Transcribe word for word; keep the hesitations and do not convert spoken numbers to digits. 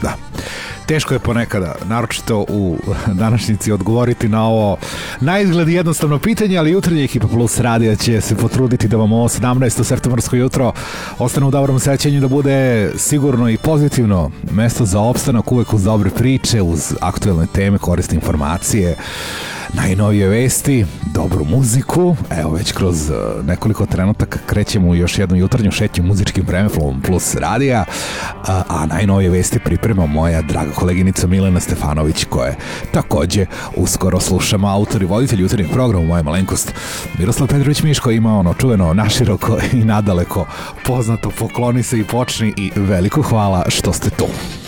Da. Teško je ponekada, naročito u današnjici, odgovoriti na ovo na izgled jednostavno pitanje, ali jutarnji Ekipa Plus radija će se potruditi da vam ovo sedamnaesto septembarsko jutro ostane u dobrom sećanju, da bude sigurno i pozitivno mesto za opstanak, uvek uz dobre priče, uz aktuelne teme, korisne informacije, najnovije vesti, dobru muziku. Evo, već kroz nekoliko trenutaka krećemo u još jednu jutarnju šetnju muzičkim vremeplom Plus radija, a, a najnovije vesti priprema moja draga koleginica Milena Stefanović, koje takođe uskoro slušamo. Autor i voditelj jutarnjeg programa, moja malenkost Miroslav Petrović Miško, ima ono čuveno naširoko i nadaleko poznato pokloni se i počni i veliko hvala što ste tu.